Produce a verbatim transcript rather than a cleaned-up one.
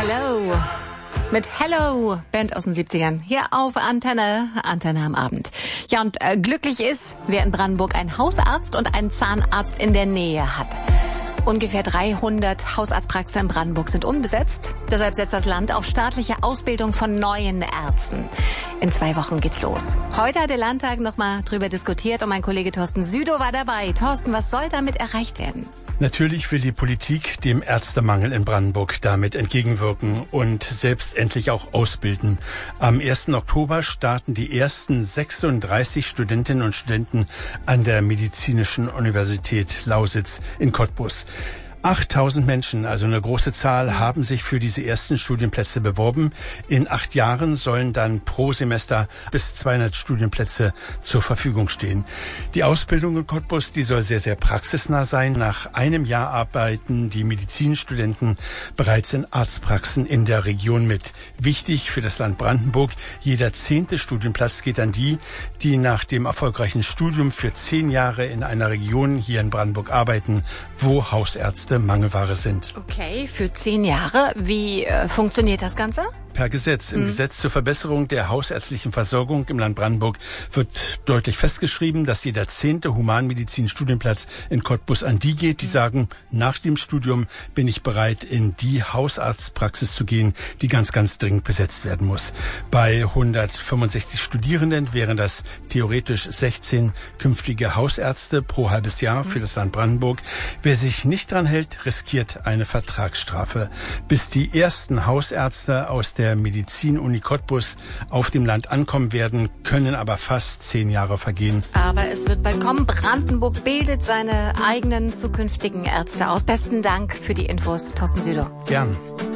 Hello. Mit Hello, Band aus den siebzigern, hier auf Antenne, Antenne am Abend. Ja, und äh, glücklich ist, wer in Brandenburg einen Hausarzt und einen Zahnarzt in der Nähe hat. Ungefähr dreihundert Hausarztpraxen in Brandenburg sind unbesetzt. Deshalb setzt das Land auf staatliche Ausbildung von neuen Ärzten. In zwei Wochen geht's los. Heute hat der Landtag nochmal drüber diskutiert und mein Kollege Thorsten Südow war dabei. Thorsten, was soll damit erreicht werden? Natürlich will die Politik dem Ärztemangel in Brandenburg damit entgegenwirken und selbst endlich auch ausbilden. Am ersten Oktober starten die ersten sechsunddreißig Studentinnen und Studenten an der Medizinischen Universität Lausitz in Cottbus. achttausend Menschen, also eine große Zahl, haben sich für diese ersten Studienplätze beworben. In acht Jahren sollen dann pro Semester bis zweihundert Studienplätze zur Verfügung stehen. Die Ausbildung in Cottbus, die soll sehr, sehr praxisnah sein. Nach einem Jahr arbeiten die Medizinstudenten bereits in Arztpraxen in der Region mit. Wichtig für das Land Brandenburg, jeder zehnte Studienplatz geht an die, die nach dem erfolgreichen Studium für zehn Jahre in einer Region hier in Brandenburg arbeiten, wo Hausärzte Mangelware sind. Okay, für zehn Jahre. Wie äh, funktioniert das Ganze? Per Gesetz. Im mhm. Gesetz zur Verbesserung der hausärztlichen Versorgung im Land Brandenburg wird deutlich festgeschrieben, dass jeder zehnte Humanmedizin-Studienplatz in Cottbus an die geht, die sagen, nach dem Studium bin ich bereit, in die Hausarztpraxis zu gehen, die ganz, ganz dringend besetzt werden muss. Bei hundertfünfundsechzig Studierenden wären das theoretisch sechzehn künftige Hausärzte pro halbes Jahr für das Land Brandenburg. Wer sich nicht dran hält, riskiert eine Vertragsstrafe. Bis die ersten Hausärzte aus der Medizin-Uni Cottbus auf dem Land ankommen werden, können aber fast zehn Jahre vergehen. Aber es wird bald kommen. Brandenburg bildet seine eigenen zukünftigen Ärzte aus. Besten Dank für die Infos, Thorsten Südow. Gern.